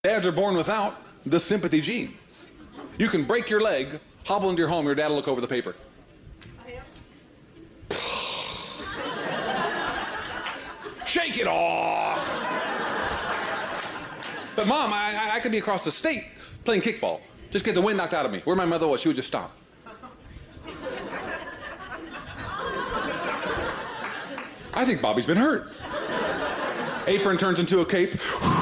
Dads are born without the sympathy gene. You can break your leg, hobble into your home, your dad will look over the paper. Shake it off. But Mom, I could be across the state playing kickball. Just get the wind knocked out of me. Where my mother was, she would just stop. I think Bobby's been hurt. Apron turns into a cape.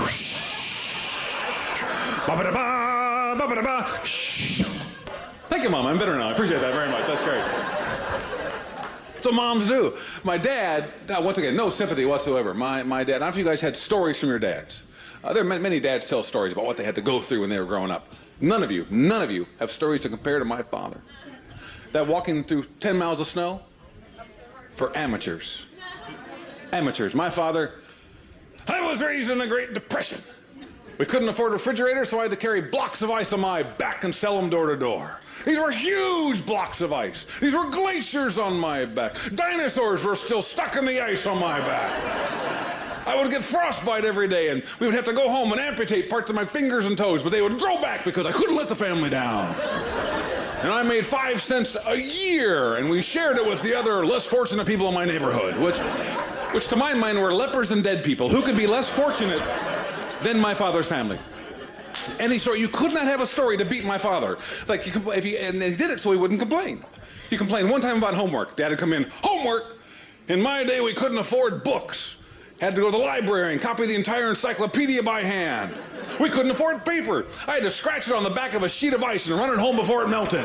Ba-ba-da-ba, ba-ba-da-ba. Thank you, Mom. I'm better now. I appreciate that very much. That's great. That's what moms do. My dad, once again, no sympathy whatsoever. My dad, I don't know if you guys had stories from your dads. There are many dads tell stories about what they had to go through when they were growing up. None of you have stories to compare to my father. That walking through 10 miles of snow, for amateurs. Amateurs. My father, I was raised in the Great Depression. We couldn't afford refrigerators, so I had to carry blocks of ice on my back and sell them door to door. These were huge blocks of ice. These were glaciers on my back. Dinosaurs were still stuck in the ice on my back. I would get frostbite every day, and we would have to go home and amputate parts of my fingers and toes, but they would grow back because I couldn't let the family down. And I made 5 cents a year, and we shared it with the other less fortunate people in my neighborhood, which to my mind were lepers and dead people. Who could be less fortunate than my father's family? Any story. You could not have a story to beat my father. It's like, and they did it so he wouldn't complain. He complained one time about homework. Dad would come in, homework? In my day, we couldn't afford books. Had to go to the library and copy the entire encyclopedia by hand. We couldn't afford paper. I had to scratch it on the back of a sheet of ice and run it home before it melted.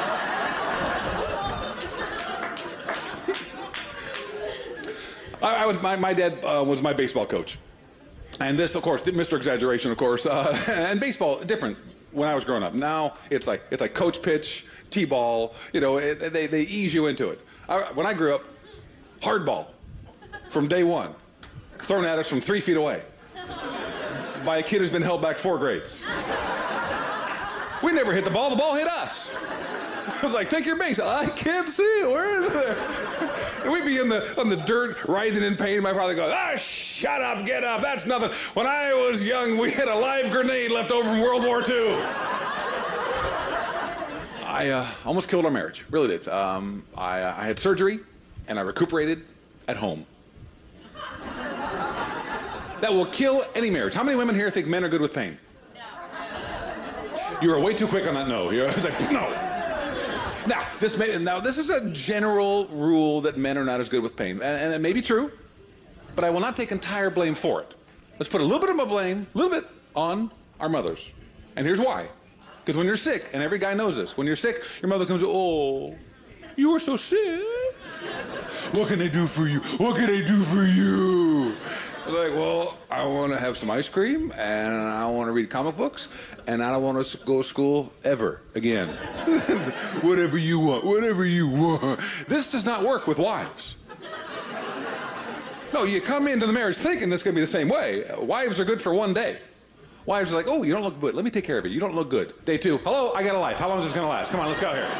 My dad was my baseball coach. And this, of course, Mr. Exaggeration, of course, and baseball, different when I was growing up. Now, it's like coach pitch, T-ball, they ease you into it. When I grew up, hardball, from day one, thrown at us from 3 feet away, by a kid who's been held back 4 grades. We never hit the ball hit us. I was like, take your base. I can't see it. Where is it? And we'd be on the dirt, writhing in pain. My father goes, shut up, get up. That's nothing. When I was young, we had a live grenade left over from World War II. I almost killed our marriage. Really did. I had surgery, and I recuperated at home. That will kill any marriage. How many women here think men are good with pain? No. You were way too quick on that no. It's like, no. Now, this is a general rule that men are not as good with pain, and it may be true, but I will not take entire blame for it. Let's put a little bit of my blame, a little bit, on our mothers. And here's why. Because when you're sick, and every guy knows this, when you're sick, your mother comes, oh, you were so sick. What can I do for you? What can I do for you? Like, well, I want to have some ice cream, and I want to read comic books, and I don't want to go to school ever again. Whatever you want, whatever you want. This does not work with wives. No, you come into the marriage thinking this is going to be the same way. Wives are good for one day. Wives are like, oh, you don't look good. Let me take care of you. You don't look good. Day 2, hello, I got a life. How long is this going to last? Come on, let's go here.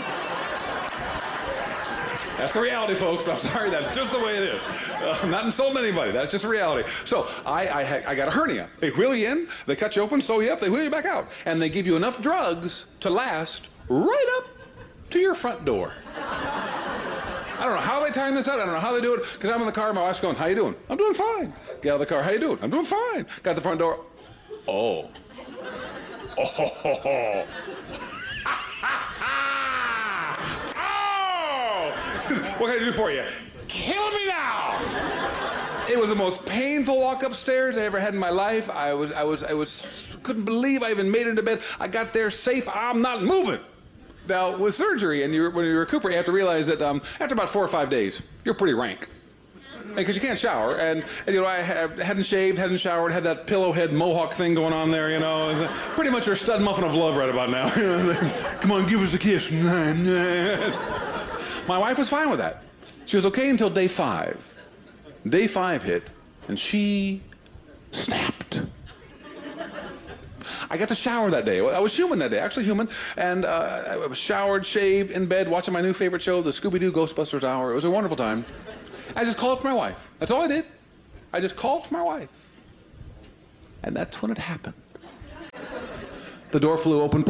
That's the reality, folks. I'm sorry, that's just the way it is. I'm not insulting anybody. That's just reality. So I got a hernia. They wheel you in, they cut you open, sew you up, they wheel you back out. And they give you enough drugs to last right up to your front door. I don't know how they time this out. I don't know how they do it. Because I'm in the car, my wife's going, how you doing? I'm doing fine. Get out of the car, how you doing? I'm doing fine. Got the front door. Oh. Oh. What can I do for you? Kill me now! It was the most painful walk upstairs I ever had in my life. I couldn't believe I even made it into bed. I got there safe. I'm not moving. Now, with surgery, and when you recuperate, you have to realize that after about 4 or 5 days, you're pretty rank. Because you can't shower, and I hadn't shaved, hadn't showered, had that pillow head mohawk thing going on there, Pretty much your stud muffin of love right about now. Come on, give us a kiss. My wife was fine with that. She was okay until day 5. Day 5 hit, and she snapped. I got to shower that day. I was human that day, actually human. And I was showered, shaved, in bed, watching my new favorite show, the Scooby-Doo Ghostbusters Hour. It was a wonderful time. I just called for my wife. That's all I did. I just called for my wife. And that's when it happened. The door flew open.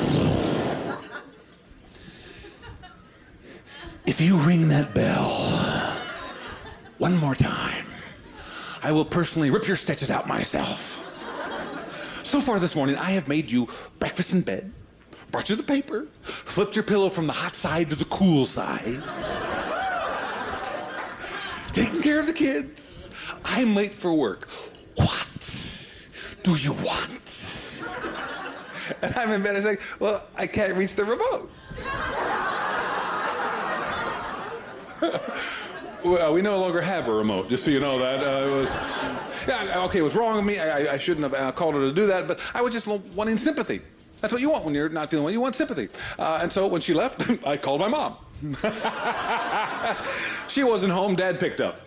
If you ring that bell one more time, I will personally rip your stitches out myself. So far this morning, I have made you breakfast in bed, brought you the paper, flipped your pillow from the hot side to the cool side, taking care of the kids. I'm late for work. What do you want? And I'm in bed, I say, well, I can't reach the remote. Well, we no longer have a remote, just so you know that. It was wrong of me. I shouldn't have called her to do that, but I was just wanting sympathy. That's what you want when you're not feeling well. You want sympathy. And so when she left, I called my mom. She wasn't home. Dad picked up.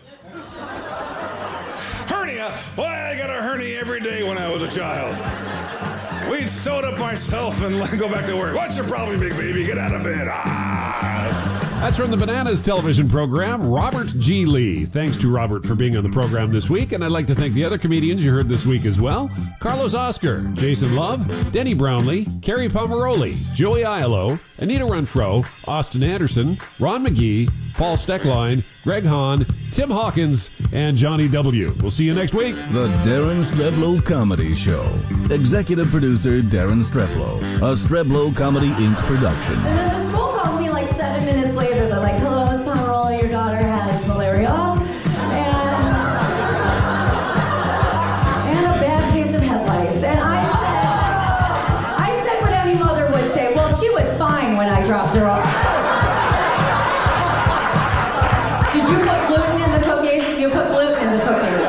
Hernia? Why, I got a hernia every day when I was a child. We'd sewed up myself and go back to work. What's your problem, big baby? Get out of bed. That's from the Bananas television program, Robert G. Lee. Thanks to Robert for being on the program this week, and I'd like to thank the other comedians you heard this week as well. Carlos Oscar, Jason Love, Denny Brownlee, Carrie Pomeroli, Joey Aiello, Anita Renfro, Austin Anderson, Ron McGee, Paul Steckline, Greg Hahn, Tim Hawkins, and Johnny W. We'll see you next week. The Darren Streblow Comedy Show. Executive producer Darren Streblow. A Streblow Comedy Inc. production. And then the school called me like 7 minutes later. They're like, hello, Miss Pomeroli, your daughter has malaria. And a bad case of head lice. And I said what any mother would say, well, she was fine when I dropped her off. Did you put gluten in the cookies? You put gluten in the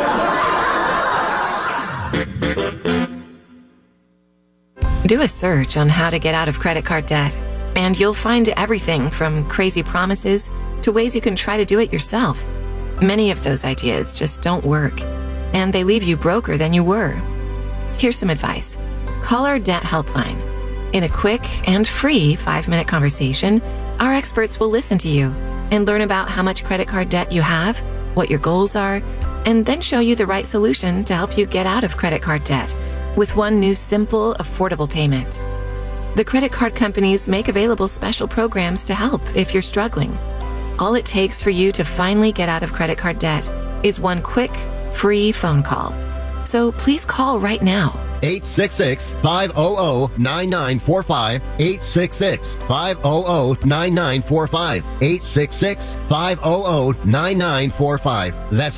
cookies. Do a search on how to get out of credit card debt, and you'll find everything from crazy promises to ways you can try to do it yourself. Many of those ideas just don't work, and they leave you broker than you were. Here's some advice. Call our debt helpline. In a quick and free 5-minute conversation, our experts will listen to you and learn about how much credit card debt you have, what your goals are, and then show you the right solution to help you get out of credit card debt with one new simple, affordable payment. The credit card companies make available special programs to help if you're struggling. All it takes for you to finally get out of credit card debt is one quick, free phone call. So please call right now. 866-500-9945. 866-500-9945. 866-500-9945. That's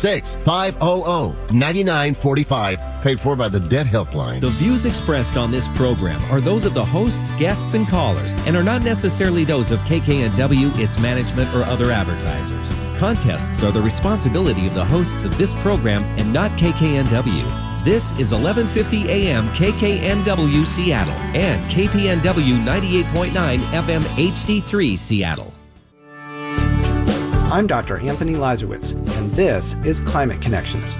866-500-9945. Paid for by the Debt Helpline. The views expressed on this program are those of the hosts, guests, and callers, and are not necessarily those of KKNW, its management, or other advertisers. Contests are the responsibility of the hosts of this program and not KKNW. This is 1150 AM KKNW Seattle and KPNW 98.9 FM HD3 Seattle. I'm Dr. Anthony Lazarowitz, and this is Climate Connections.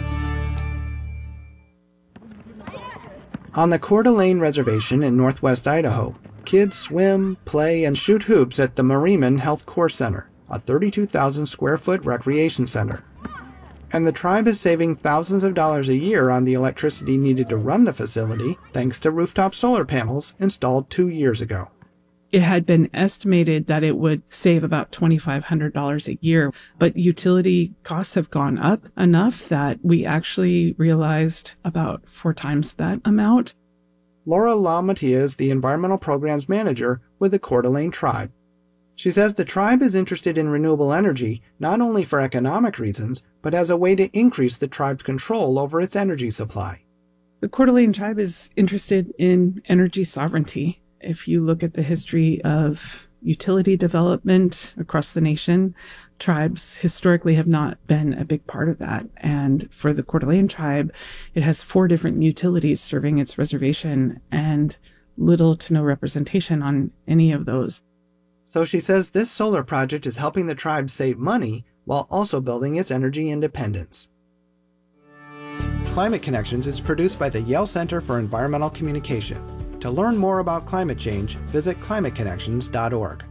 On the Coeur d'Alene Reservation in northwest Idaho, kids swim, play, and shoot hoops at the Mariman Health Core Center, a 32,000 square foot recreation center. And the tribe is saving thousands of dollars a year on the electricity needed to run the facility thanks to rooftop solar panels installed 2 years ago. It had been estimated that it would save about $2,500 a year, but utility costs have gone up enough that we actually realized about 4 times that amount. Laura LaMattia is the Environmental Programs Manager with the Coeur d'Alene Tribe. She says the tribe is interested in renewable energy not only for economic reasons, but as a way to increase the tribe's control over its energy supply. The Coeur d'Alene Tribe is interested in energy sovereignty. If you look at the history of utility development across the nation, tribes historically have not been a big part of that. And for the Coeur d'Alene Tribe, it has 4 different utilities serving its reservation and little to no representation on any of those. So she says this solar project is helping the tribe save money while also building its energy independence. Climate Connections is produced by the Yale Center for Environmental Communication. To learn more about climate change, visit climateconnections.org.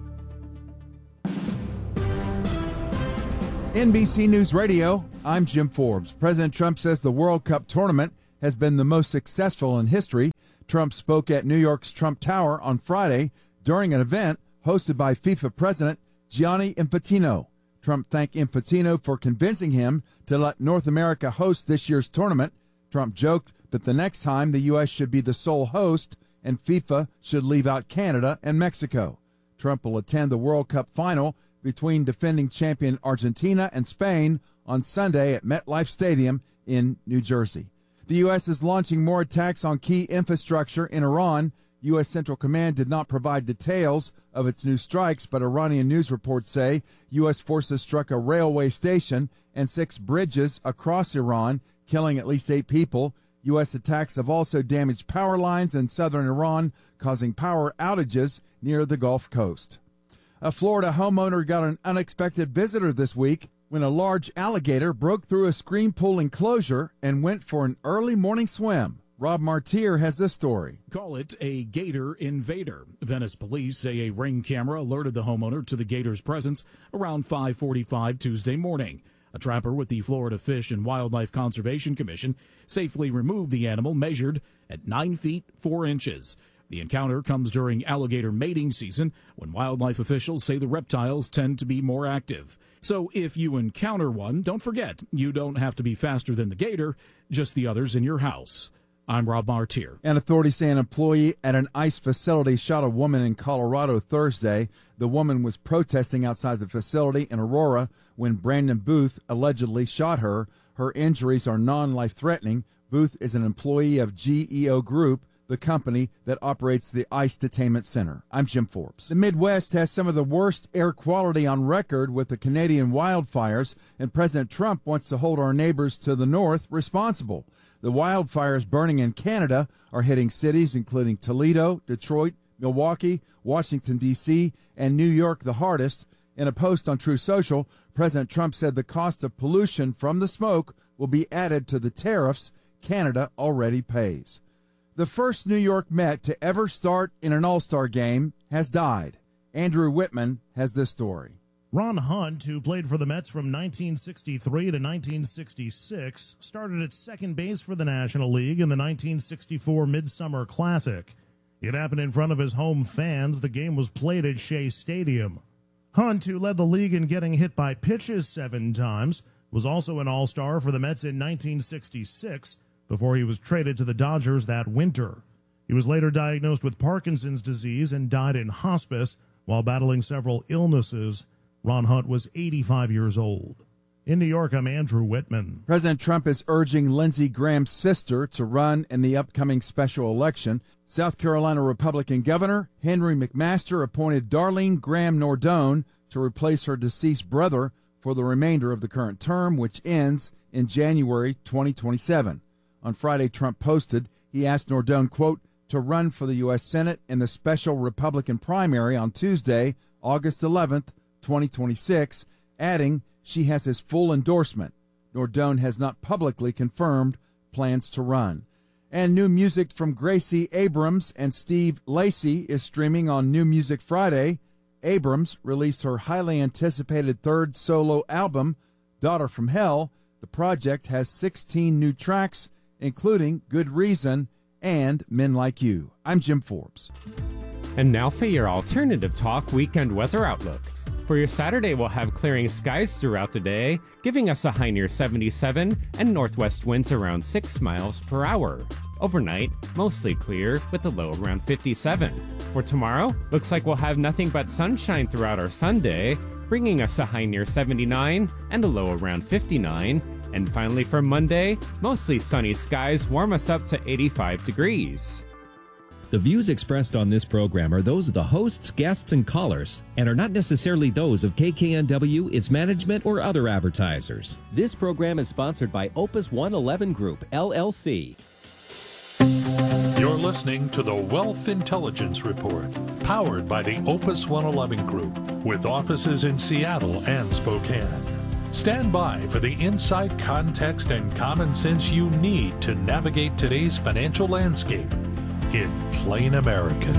NBC News Radio, I'm Jim Forbes. President Trump says the World Cup tournament has been the most successful in history. Trump spoke at New York's Trump Tower on Friday during an event hosted by FIFA President Gianni Infantino. Trump thanked Infantino for convincing him to let North America host this year's tournament. Trump joked that the next time the U.S. should be the sole host and FIFA should leave out Canada and Mexico. Trump will attend the World Cup final between defending champion Argentina and Spain on Sunday at MetLife Stadium in New Jersey. The U.S. is launching more attacks on key infrastructure in Iran. U.S. Central Command did not provide details of its new strikes, but Iranian news reports say U.S. forces struck a railway station and 6 bridges across Iran, killing at least 8 people. U.S. attacks have also damaged power lines in southern Iran, causing power outages near the Gulf Coast. A Florida homeowner got an unexpected visitor this week when a large alligator broke through a screen pool enclosure and went for an early morning swim. Rob Martier has this story. Call it a gator invader. Venice police say a Ring camera alerted the homeowner to the gator's presence around 5:45 Tuesday morning. A trapper with the Florida Fish and Wildlife Conservation Commission safely removed the animal measured at 9 feet 4 inches. The encounter comes during alligator mating season, when wildlife officials say the reptiles tend to be more active. So if you encounter one, don't forget, you don't have to be faster than the gator, just the others in your house. I'm Rob Martier. And authorities say an employee at an ICE facility shot a woman in Colorado Thursday. The woman was protesting outside the facility in Aurora when Brandon Booth allegedly shot her. Her injuries are non-life-threatening. Booth is an employee of GEO Group, the company that operates the ICE Detainment Center. I'm Jim Forbes. The Midwest has some of the worst air quality on record with the Canadian wildfires, and President Trump wants to hold our neighbors to the north responsible. The wildfires burning in Canada are hitting cities including Toledo, Detroit, Milwaukee, Washington, D.C., and New York the hardest. In a post on Truth Social, President Trump said the cost of pollution from the smoke will be added to the tariffs Canada already pays. The first New York Met to ever start in an All-Star game has died. Andrew Whitman has this story. Ron Hunt, who played for the Mets from 1963 to 1966, started at second base for the National League in the 1964 Midsummer Classic. It happened in front of his home fans. The game was played at Shea Stadium. Hunt, who led the league in getting hit by pitches 7 times, was also an All-Star for the Mets in 1966 before he was traded to the Dodgers that winter. He was later diagnosed with Parkinson's disease and died in hospice while battling several illnesses. Ron Hunt was 85 years old. In New York, I'm Andrew Whitman. President Trump is urging Lindsey Graham's sister to run in the upcoming special election. South Carolina Republican Governor Henry McMaster appointed Darlene Graham Nordone to replace her deceased brother for the remainder of the current term, which ends in January 2027. On Friday, Trump posted he asked Nordone, quote, to run for the U.S. Senate in the special Republican primary on Tuesday, August 11th, 2026, adding she has his full endorsement. Nordone has not publicly confirmed plans to run. And new music from Gracie Abrams and Steve Lacy is streaming on New Music Friday. Abrams released her highly anticipated third solo album, Daughter from Hell. The project has 16 new tracks, including Good Reason and Men Like You. I'm Jim Forbes. And now for your Alternative Talk weekend weather outlook. For your Saturday, we'll have clearing skies throughout the day, giving us a high near 77 and northwest winds around 6 miles per hour. Overnight, mostly clear with a low around 57. For tomorrow, looks like we'll have nothing but sunshine throughout our Sunday, bringing us a high near 79 and a low around 59. And finally for Monday, mostly sunny skies warm us up to 85 degrees. The views expressed on this program are those of the hosts, guests, and callers, and are not necessarily those of KKNW, its management, or other advertisers. This program is sponsored by Opus 111 Group, LLC. You're listening to the Wealth Intelligence Report, powered by the Opus 111 Group, with offices in Seattle and Spokane. Stand by for the insight, context, and common sense you need to navigate today's financial landscape in plain American.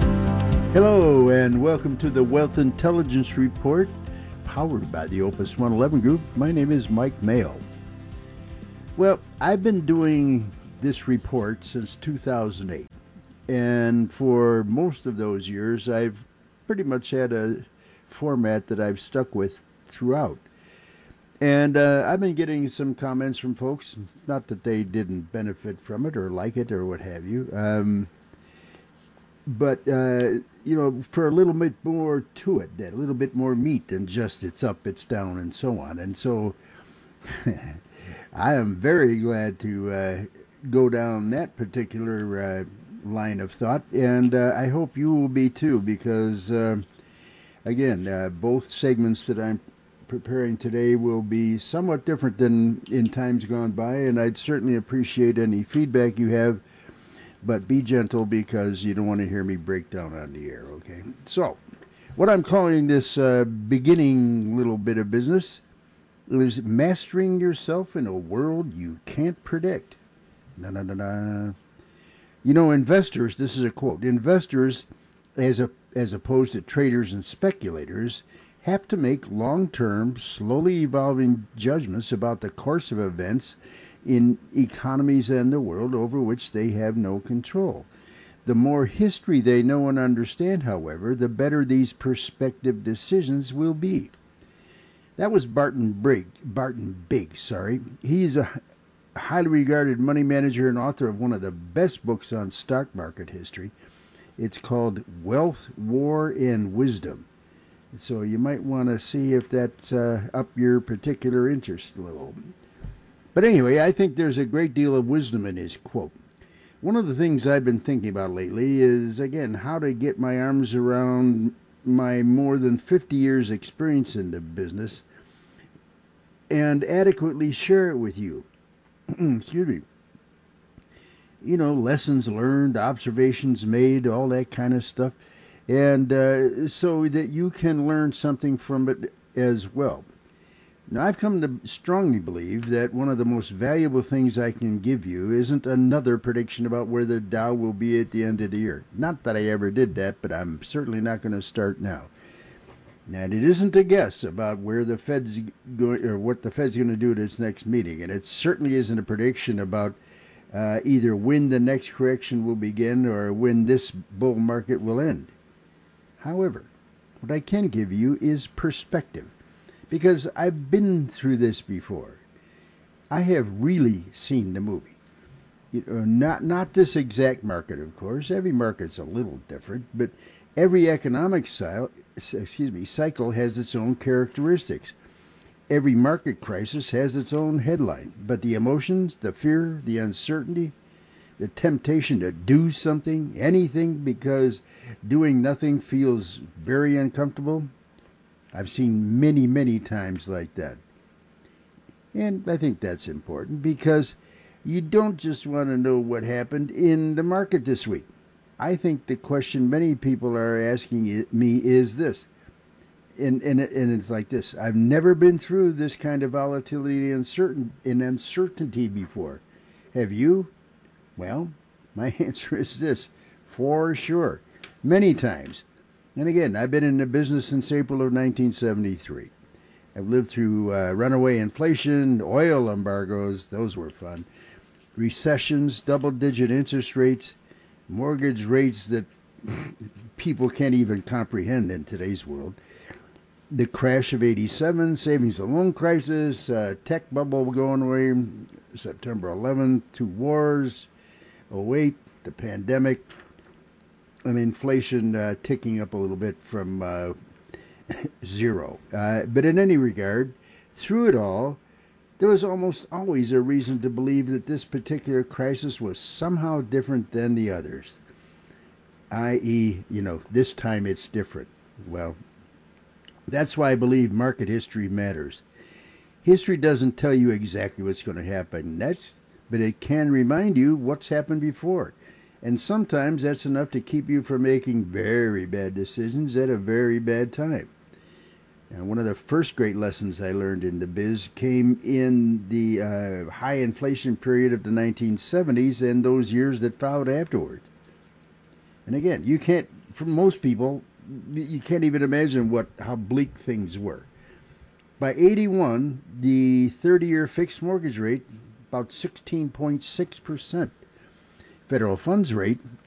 Hello, and welcome to the Wealth Intelligence Report, powered by the Opus 111 Group. My name is Mike Mayo. Well, I've been doing this report since 2008. And for most of those years, I've pretty much had a format that I've stuck with throughout. And I've been getting some comments from folks, not that they didn't benefit from it or like it or what have you, but, for a little bit more to it, a little bit more meat than just it's up, it's down, and so on. And so I am very glad to go down that particular line of thought, and I hope you will be too, because, again, both segments that I'm preparing today will be somewhat different than in times gone by, and I'd certainly appreciate any feedback you have, but be gentle because you don't want to hear me break down on the air, okay? So, what I'm calling this beginning little bit of business is mastering yourself in a world you can't predict. Na-na-na-na. Investors, this is a quote, investors, as opposed to traders and speculators, have to make long-term, slowly evolving judgments about the course of events in economies and the world over which they have no control. The more history they know and understand, however, the better these prospective decisions will be. That was Barton Biggs. He's a highly regarded money manager and author of one of the best books on stock market history. It's called Wealth, War, and Wisdom. So you might want to see if that's up your particular interest level. But anyway, I think there's a great deal of wisdom in his quote. One of the things I've been thinking about lately is, again, how to get my arms around my more than 50 years experience in the business and adequately share it with you. Excuse me. Lessons learned, observations made, all that kind of stuff. And so that you can learn something from it as well. Now, I've come to strongly believe that one of the most valuable things I can give you isn't another prediction about where the Dow will be at the end of the year. Not that I ever did that, but I'm certainly not going to start now. And it isn't a guess about where the Fed's going or what the Fed's going to do at its next meeting. And it certainly isn't a prediction about either when the next correction will begin or when this bull market will end. However, what I can give you is perspective, because I've been through this before. I have really seen the movie. Not this exact market, of course. Every market's a little different, but every economic cycle has its own characteristics. Every market crisis has its own headline, but the emotions, the fear, the uncertainty, the temptation to do something, anything, because doing nothing feels very uncomfortable. I've seen many, many times like that. And I think that's important because you don't just want to know what happened in the market this week. I think the question many people are asking me is this, and it's like this. I've never been through this kind of volatility and uncertainty before. Have you? Well, my answer is this, for sure, many times. And again, I've been in the business since April of 1973. I've lived through runaway inflation, oil embargoes, those were fun, recessions, double-digit interest rates, mortgage rates that people can't even comprehend in today's world, the crash of '87, savings and loan crisis, tech bubble going away, September 11th, 2 wars, '08, the pandemic, and inflation ticking up a little bit from zero. But in any regard, through it all, there was almost always a reason to believe that this particular crisis was somehow different than the others. I.e., this time it's different. Well, that's why I believe market history matters. History doesn't tell you exactly what's going to happen next, but it can remind you what's happened before. And sometimes that's enough to keep you from making very bad decisions at a very bad time. Now, one of the first great lessons I learned in the biz came in the high inflation period of the 1970s and those years that followed afterwards. And again, for most people, you can't even imagine how bleak things were. By 81, the 30-year fixed mortgage rate, about 16.6%. Federal funds rate,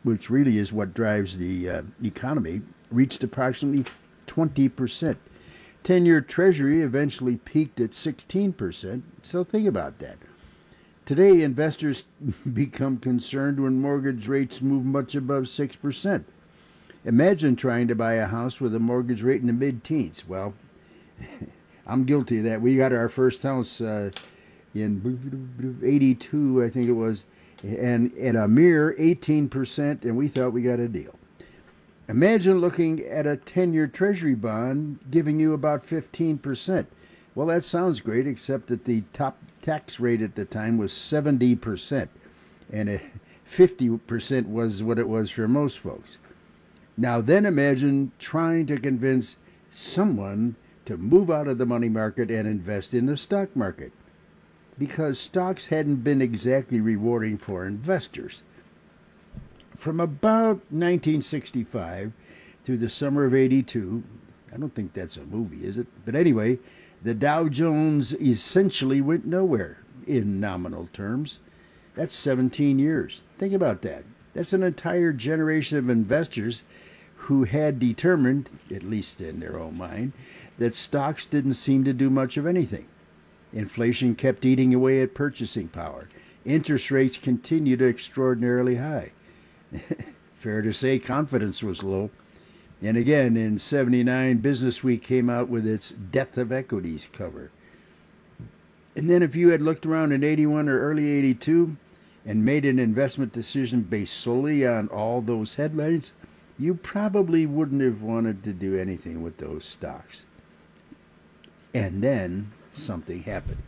which really is what drives the economy, reached approximately 20%. 10-year Treasury eventually peaked at 16%, so think about that. Today, investors become concerned when mortgage rates move much above 6%. Imagine trying to buy a house with a mortgage rate in the mid-teens. Well, I'm guilty of that. We got our first house in 82, I think it was, and at a mere 18%, and we thought we got a deal. Imagine looking at a 10-year Treasury bond giving you about 15%. Well, that sounds great, except that the top tax rate at the time was 70%, and 50% was what it was for most folks. Now then imagine trying to convince someone to move out of the money market and invest in the stock market, because stocks hadn't been exactly rewarding for investors. From about 1965 through the summer of 82, I don't think that's a movie, is it? But anyway, the Dow Jones essentially went nowhere in nominal terms. That's 17 years. Think about that. That's an entire generation of investors who had determined, at least in their own mind, that stocks didn't seem to do much of anything. Inflation kept eating away at purchasing power. Interest rates continued extraordinarily high. Fair to say confidence was low. And again, in 79, Business Week came out with its Death of Equities cover. And then if you had looked around in 81 or early 82 and made an investment decision based solely on all those headlines, you probably wouldn't have wanted to do anything with those stocks. And then something happened.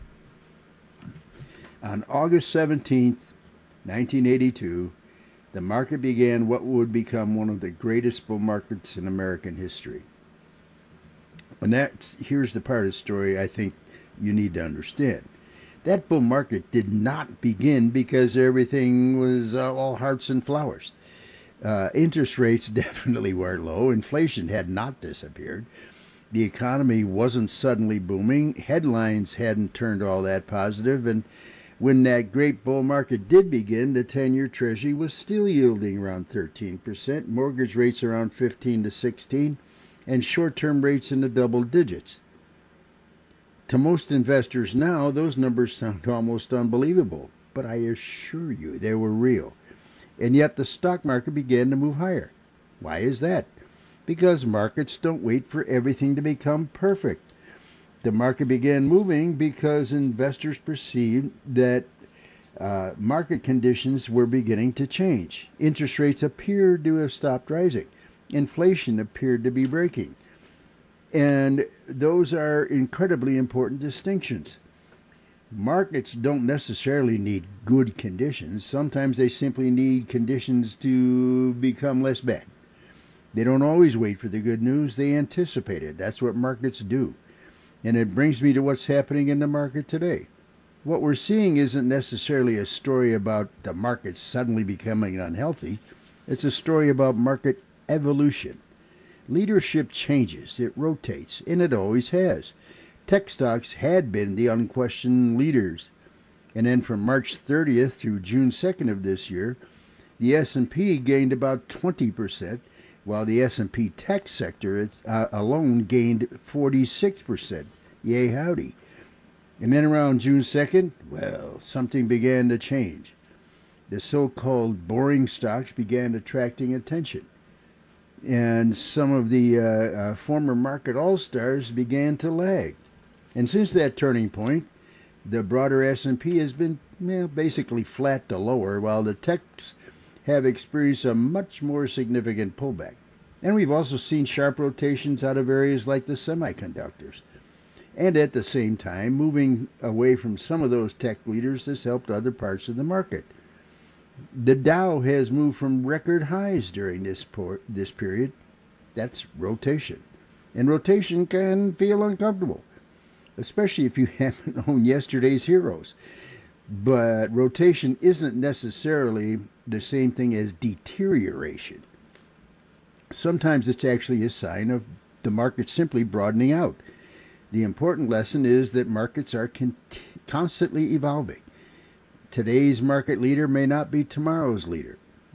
On August 17th, 1982, the market began what would become one of the greatest bull markets in American history. And here's the part of the story I think you need to understand. That bull market did not begin because everything was all hearts and flowers. Interest rates definitely weren't low. Inflation had not disappeared. The economy wasn't suddenly booming. Headlines hadn't turned all that positive, and when that great bull market did begin, the 10-year Treasury was still yielding around 13%, mortgage rates around 15 to 16, and short-term rates in the double digits. To most investors now, those numbers sound almost unbelievable, but I assure you they were real. And yet the stock market began to move higher. Why is that? Because markets don't wait for everything to become perfect. The market began moving because investors perceived that market conditions were beginning to change. Interest rates appeared to have stopped rising. Inflation appeared to be breaking. And those are incredibly important distinctions. Markets don't necessarily need good conditions. Sometimes they simply need conditions to become less bad. They don't always wait for the good news. They anticipate it. That's what markets do. And it brings me to what's happening in the market today. What we're seeing isn't necessarily a story about the market suddenly becoming unhealthy. It's a story about market evolution. Leadership changes, it rotates, and it always has. Tech stocks had been the unquestioned leaders. And then from March 30th through June 2nd of this year, the S&P gained about 20%, while the S&P tech sector alone gained 46%. Yay howdy. And then around June 2nd, well, something began to change. The so-called boring stocks began attracting attention. And some of the former market all-stars began to lag. And since that turning point, the broader S&P has been basically flat to lower, while the techs have experienced a much more significant pullback. And we've also seen sharp rotations out of areas like the semiconductors. And at the same time, moving away from some of those tech leaders has helped other parts of the market. The Dow has moved from record highs during this period. That's rotation. And rotation can feel uncomfortable, especially if you haven't owned yesterday's heroes. But rotation isn't necessarily the same thing as deterioration. Sometimes it's actually a sign of the market simply broadening out. The important lesson is that markets are constantly evolving. Today's market leader may not be tomorrow's leader.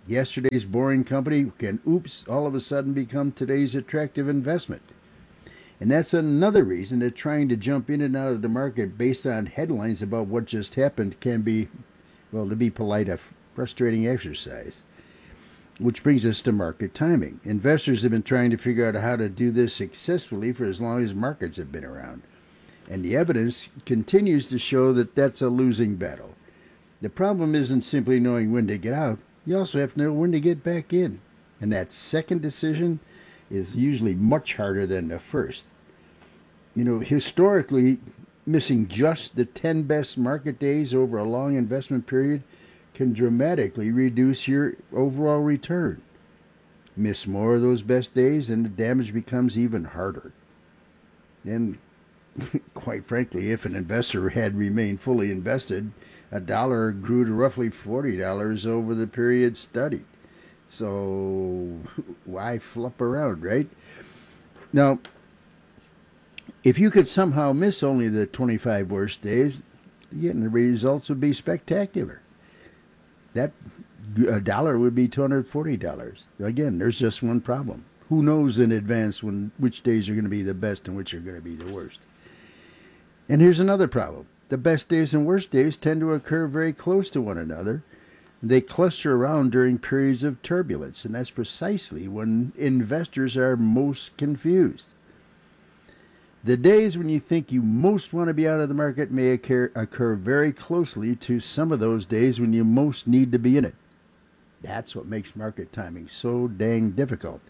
Yesterday's boring company can, all of a sudden become today's attractive investment. And that's another reason that trying to jump in and out of the market based on headlines about what just happened can be, well, to be polite, a frustrating exercise. Which brings us to market timing. Investors have been trying to figure out how to do this successfully for as long as markets have been around. And the evidence continues to show that that's a losing battle. The problem isn't simply knowing when to get out. You also have to know when to get back in. And that second decision is usually much harder than the first. You know, historically, missing just the 10 best market days over a long investment period can dramatically reduce your overall return. Miss more of those best days and the damage becomes even harder. And quite frankly, if an investor had remained fully invested, $1 grew to roughly $40 over the period studied. So why flop around, right? Now, if you could somehow miss only the 25 worst days, again, the results would be spectacular. That $1 would be $240. Again, there's just one problem. Who knows in advance which days are going to be the best and which are going to be the worst? And here's another problem. The best days and worst days tend to occur very close to one another. They cluster around during periods of turbulence, and that's precisely when investors are most confused. The days when you think you most want to be out of the market may occur very closely to some of those days when you most need to be in it. That's what makes market timing so dang difficult.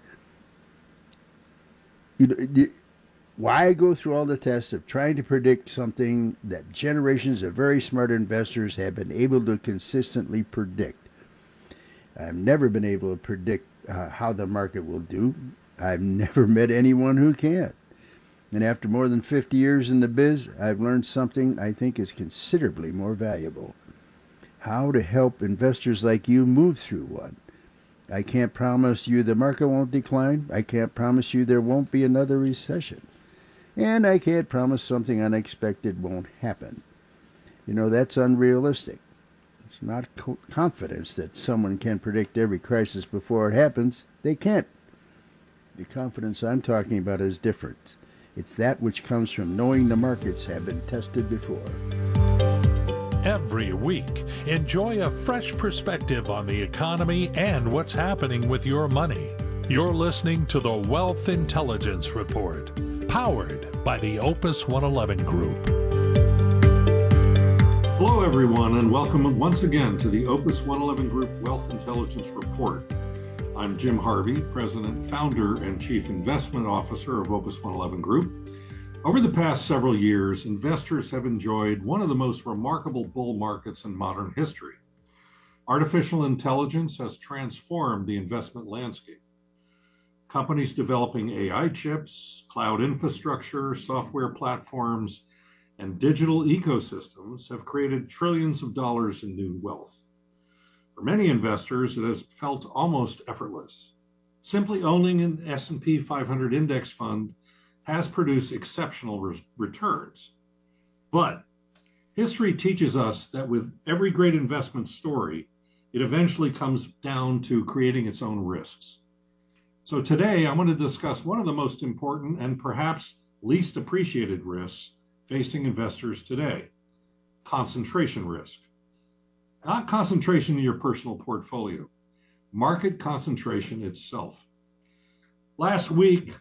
Why go through all the tests of trying to predict something that generations of very smart investors have been able to consistently predict? I've never been able to predict how the market will do. I've never met anyone who can. And after more than 50 years in the biz, I've learned something I think is considerably more valuable. How to help investors like you move through one. I can't promise you the market won't decline. I can't promise you there won't be another recession. And I can't promise something unexpected won't happen. You know, that's unrealistic. It's not confidence that someone can predict every crisis before it happens. They can't. The confidence I'm talking about is different. It's that which comes from knowing the markets have been tested before. Every week, enjoy a fresh perspective on the economy and what's happening with your money. You're listening to the Wealth Intelligence Report, powered by the Opus 111 Group. Hello, everyone, and welcome once again to the Opus 111 Group Wealth Intelligence Report. I'm Jim Harvey, President, Founder, and Chief Investment Officer of Opus 111 Group. Over the past several years, investors have enjoyed one of the most remarkable bull markets in modern history. Artificial intelligence has transformed the investment landscape. Companies developing AI chips, cloud infrastructure, software platforms, and digital ecosystems have created trillions of dollars in new wealth. For many investors, it has felt almost effortless. Simply owning an S&P 500 index fund has produced exceptional returns. But history teaches us that with every great investment story, it eventually comes down to creating its own risks. So today, I want to discuss one of the most important and perhaps least appreciated risks facing investors today: concentration risk. Not concentration in your personal portfolio, market concentration itself. Last week,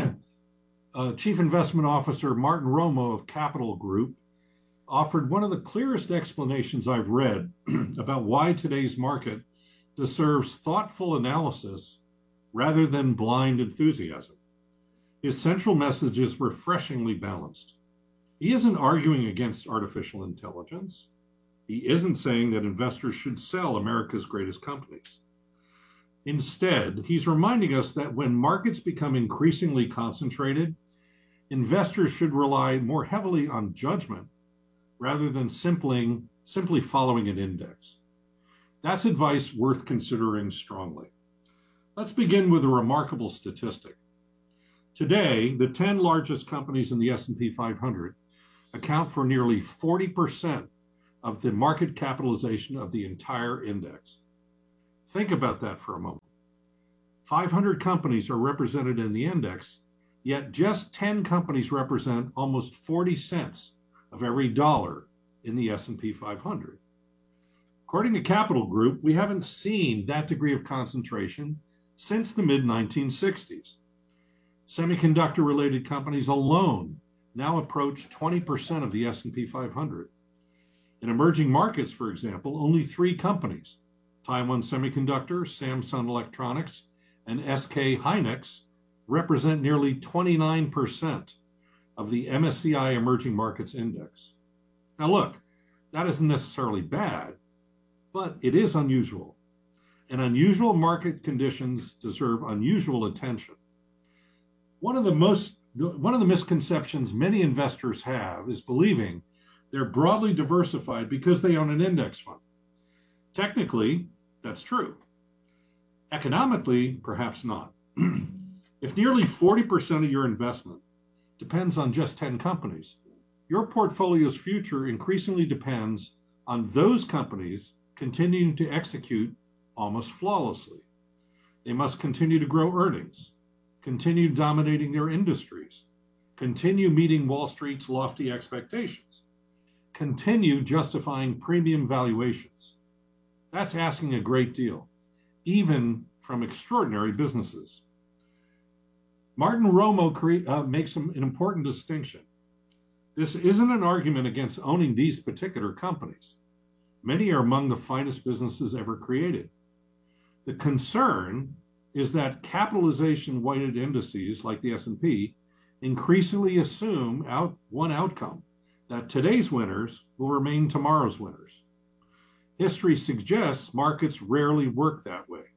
Chief Investment Officer Martin Romo of Capital Group offered one of the clearest explanations I've read about why today's market deserves thoughtful analysis rather than blind enthusiasm. His central message is refreshingly balanced. He isn't arguing against artificial intelligence. He isn't saying that investors should sell America's greatest companies. Instead, he's reminding us that when markets become increasingly concentrated, investors should rely more heavily on judgment rather than simply following an index. That's advice worth considering strongly. Let's begin with a remarkable statistic. Today, the 10 largest companies in the S&P 500 account for nearly 40% of the market capitalization of the entire index. Think about that for a moment. 500 companies are represented in the index, yet just 10 companies represent almost 40 cents of every dollar in the S&P 500. According to Capital Group, we haven't seen that degree of concentration since the mid-1960s. Semiconductor-related companies alone now approach 20% of the S&P 500. In emerging markets, for example, only 3 companies, Taiwan Semiconductor, Samsung Electronics, and SK Hynix, represent nearly 29% of the MSCI Emerging Markets Index. Now look, that isn't necessarily bad, but it is unusual. And unusual market conditions deserve unusual attention. One of the misconceptions many investors have is believing they're broadly diversified because they own an index fund. Technically, that's true. Economically, perhaps not. If nearly 40% of your investment depends on just 10 companies, your portfolio's future increasingly depends on those companies continuing to execute almost flawlessly. They must continue to grow earnings, continue dominating their industries, continue meeting Wall Street's lofty expectations, continue justifying premium valuations. That's asking a great deal, even from extraordinary businesses. Martin Romo makes an important distinction. This isn't an argument against owning these particular companies. Many are among the finest businesses ever created. The concern is that capitalization-weighted indices like the S&P increasingly assume one outcome, that today's winners will remain tomorrow's winners. History suggests markets rarely work that way.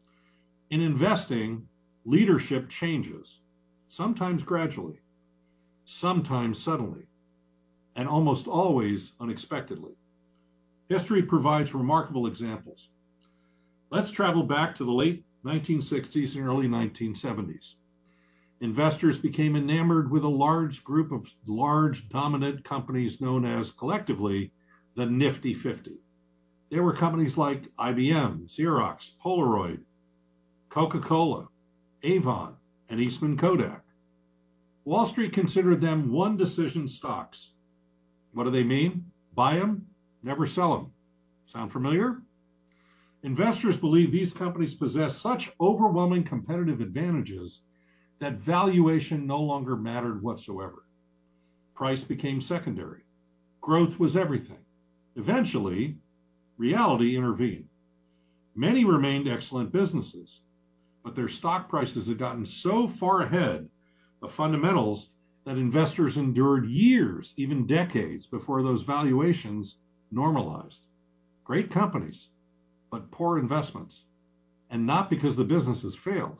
In investing, leadership changes, sometimes gradually, sometimes suddenly, and almost always unexpectedly. History provides remarkable examples. Let's travel back to the late 1960s and early 1970s. Investors became enamored with a large group of large dominant companies known as, collectively, the Nifty 50. They were companies like IBM, Xerox, Polaroid, Coca-Cola, Avon, and Eastman Kodak. Wall Street considered them one-decision stocks. What do they mean? Buy them, never sell them. Sound familiar? Investors believe these companies possess such overwhelming competitive advantages that valuation no longer mattered whatsoever. Price became secondary. Growth was everything. Eventually, reality intervened. Many remained excellent businesses, but their stock prices had gotten so far ahead of fundamentals that investors endured years, even decades, before those valuations normalized. Great companies, but poor investments, and not because the businesses failed,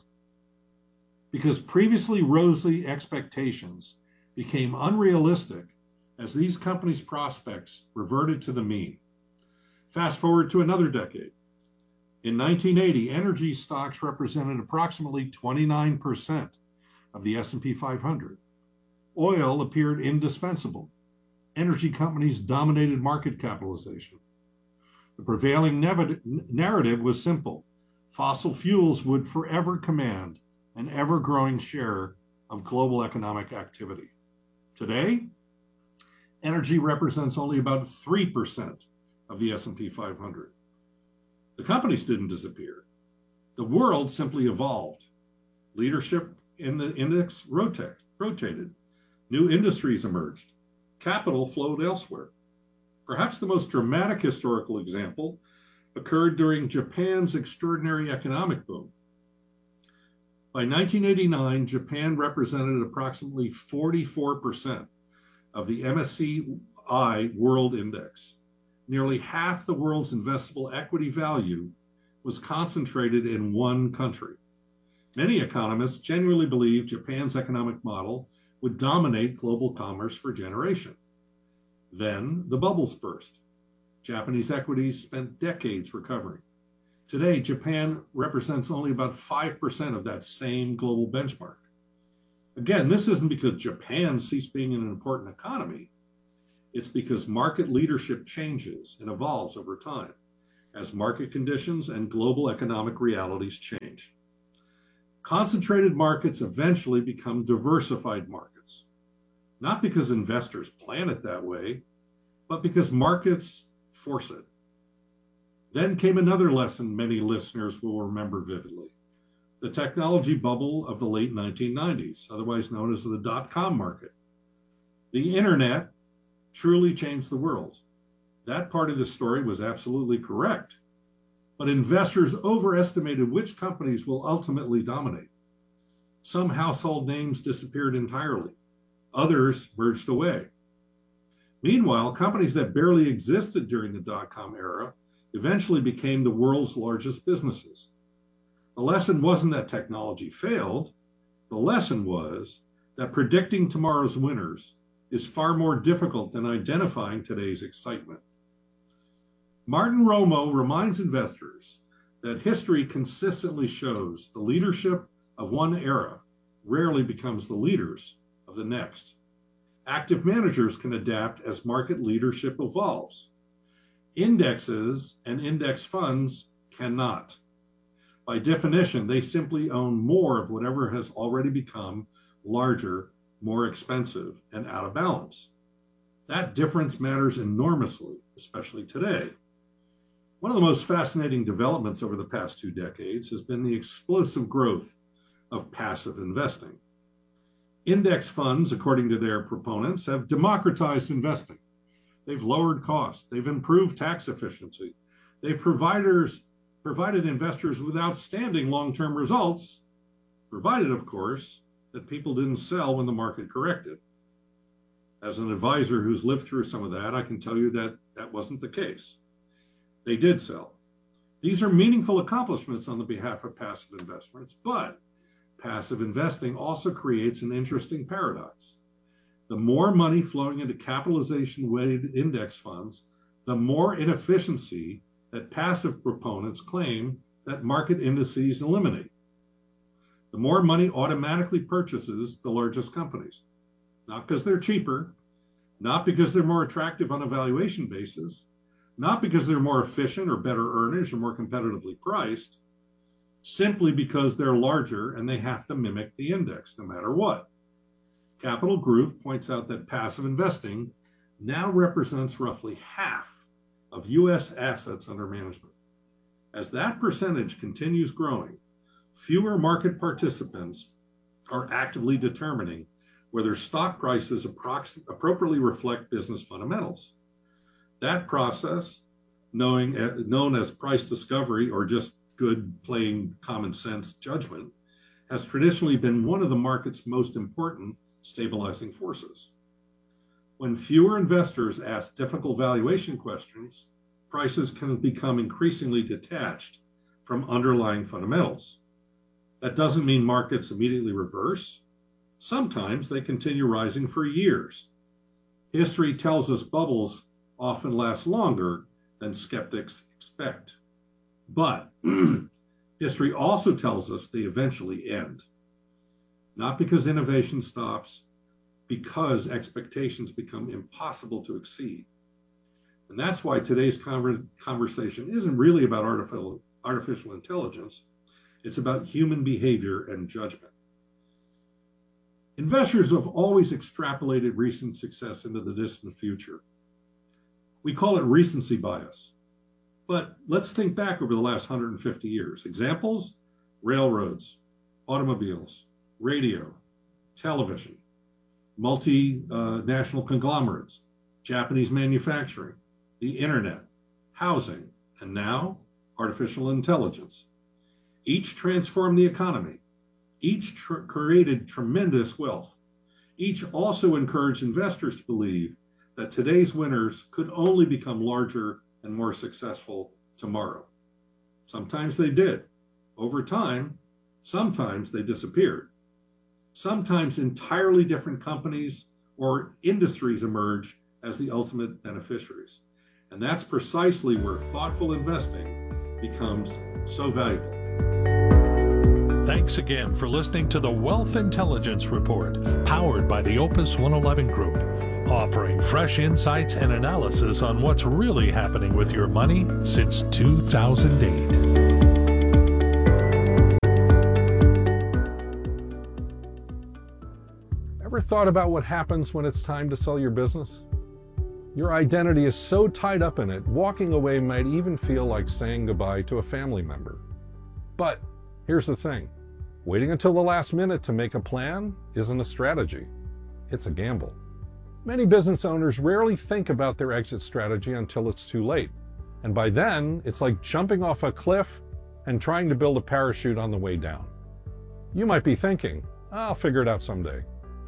because previously rosy expectations became unrealistic as these companies' prospects reverted to the mean. Fast forward to another decade. In 1980, energy stocks represented approximately 29% of the S&P 500. Oil appeared indispensable. Energy companies dominated market capitalization. The prevailing narrative was simple. Fossil fuels would forever command an ever-growing share of global economic activity. Today, energy represents only about 3% of the S&P 500. The companies didn't disappear. The world simply evolved. Leadership in the index rotated. New industries emerged. Capital flowed elsewhere. Perhaps the most dramatic historical example occurred during Japan's extraordinary economic boom. By 1989, Japan represented approximately 44% of the MSCI World Index. Nearly half the world's investable equity value was concentrated in one country. Many economists genuinely believe Japan's economic model would dominate global commerce for generations. Then the bubbles burst. Japanese equities spent decades recovering. Today, Japan represents only about 5% of that same global benchmark. Again, this isn't because Japan ceased being an important economy. It's because market leadership changes and evolves over time. as market conditions and global economic realities change. Concentrated markets eventually become diversified markets, not because investors plan it that way, but because markets force it. Then came another lesson many listeners will remember vividly: the technology bubble of the late 1990s, otherwise known as the dot-com market. The internet truly changed the world. That part of the story was absolutely correct, but investors overestimated which companies will ultimately dominate. Some household names disappeared entirely. Others merged away. Meanwhile, companies that barely existed during the dot-com era eventually became the world's largest businesses. The lesson wasn't that technology failed. The lesson was that predicting tomorrow's winners is far more difficult than identifying today's excitement. Martin Romo reminds investors that history consistently shows the leadership of one era rarely becomes the leaders of the next. Active managers can adapt as market leadership evolves. Indexes and index funds cannot. By definition, they simply own more of whatever has already become larger, more expensive, and out of balance. That difference matters enormously, especially today. One of the most fascinating developments over the past 2 decades has been the explosive growth of passive investing. Index funds, according to their proponents, have democratized investing. They've lowered costs. They've improved tax efficiency. They've provided investors with outstanding long-term results, provided, of course, that people didn't sell when the market corrected. As an advisor who's lived through some of that, I can tell you that that wasn't the case. They did sell. These are meaningful accomplishments on the behalf of passive investments, but passive investing also creates an interesting paradox. The more money flowing into capitalization-weighted index funds, the more inefficiency that passive proponents claim that market indices eliminate. The more money automatically purchases the largest companies, not because they're cheaper, not because they're more attractive on a valuation basis, not because they're more efficient or better earners or more competitively priced, simply because they're larger and they have to mimic the index no matter what. Capital Group points out that passive investing now represents roughly half of U.S. assets under management. As that percentage continues growing, fewer market participants are actively determining whether stock prices appropriately reflect business fundamentals. That process, known as price discovery or just good plain common sense judgment, has traditionally been one of the market's most important stabilizing forces. When fewer investors ask difficult valuation questions, prices can become increasingly detached from underlying fundamentals. That doesn't mean markets immediately reverse. Sometimes they continue rising for years. History tells us bubbles often last longer than skeptics expect. But history also tells us they eventually end. Not because innovation stops, because expectations become impossible to exceed. And that's why today's conversation isn't really about artificial intelligence. It's about human behavior and judgment. Investors have always extrapolated recent success into the distant future. We call it recency bias. But let's think back over the last 150 years. Examples: railroads, automobiles, radio, television, multinational conglomerates, Japanese manufacturing, the internet, housing, and now artificial intelligence. Each transformed the economy. Each created tremendous wealth. Each also encouraged investors to believe that today's winners could only become larger and more successful tomorrow. Sometimes they did. Over time, sometimes they disappeared. Sometimes entirely different companies or industries emerge as the ultimate beneficiaries. And that's precisely where thoughtful investing becomes so valuable. Thanks again for listening to the Wealth Intelligence Report, powered by the Opus 111 Group. offering fresh insights and analysis on what's really happening with your money since 2008. Ever thought about what happens when it's time to sell your business? Your identity is so tied up in it, walking away might even feel like saying goodbye to a family member. But here's the thing. Waiting until the last minute to make a plan isn't a strategy. It's a gamble. Many business owners rarely think about their exit strategy until it's too late. And by then, it's like jumping off a cliff and trying to build a parachute on the way down. You might be thinking, I'll figure it out someday.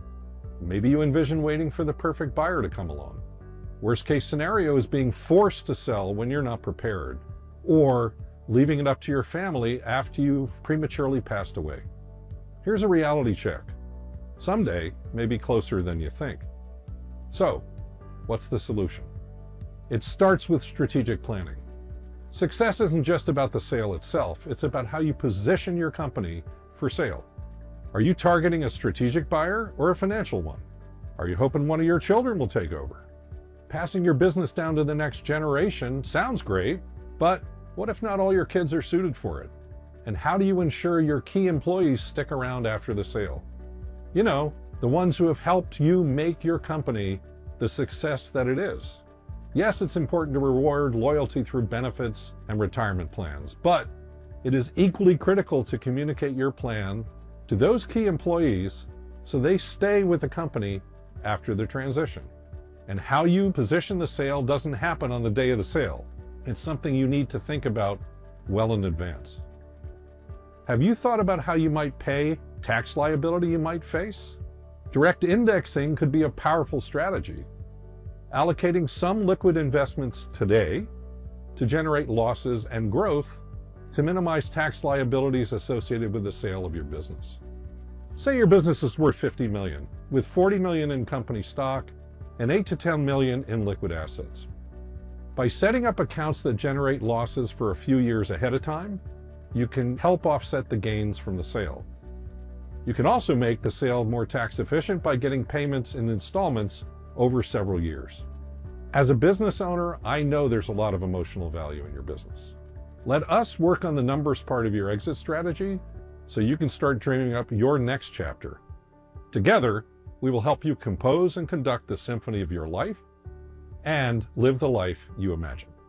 Maybe you envision waiting for the perfect buyer to come along. Worst case scenario is being forced to sell when you're not prepared, or leaving it up to your family after you've prematurely passed away. Here's a reality check. Someday may be closer than you think. So, what's the solution? It starts with strategic planning. Success isn't just about the sale itself, it's about how you position your company for sale. Are you targeting a strategic buyer or a financial one? Are you hoping one of your children will take over? Passing your business down to the next generation sounds great, but what if not all your kids are suited for it? And how do you ensure your key employees stick around after the sale? You know, the ones who have helped you make your company the success that it is. Yes, it's important to reward loyalty through benefits and retirement plans, but it is equally critical to communicate your plan to those key employees so they stay with the company after the transition. And how you position the sale doesn't happen on the day of the sale. It's something you need to think about well in advance. Have you thought about how you might pay tax liability you might face? Direct indexing could be a powerful strategy. Allocating some liquid investments today to generate losses and growth to minimize tax liabilities associated with the sale of your business. Say your business is worth $50 million, with $40 million in company stock and $8 to $10 million in liquid assets. By setting up accounts that generate losses for a few years ahead of time, you can help offset the gains from the sale. You can also make the sale more tax efficient by getting payments in installments over several years. As a business owner, I know there's a lot of emotional value in your business. Let us work on the numbers part of your exit strategy so you can start dreaming up your next chapter. Together, we will help you compose and conduct the symphony of your life and live the life you imagine.